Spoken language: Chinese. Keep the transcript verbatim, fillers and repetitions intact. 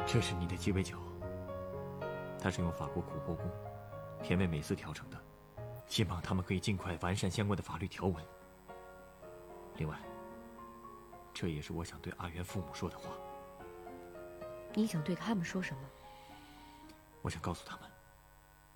这是你的鸡尾酒，它是用法国琥珀宫甜味美思调成的，希望他们可以尽快完善相关的法律条文。另外，这也是我想对阿元父母说的话。 你想对他们说什么？ 我想告诉他们，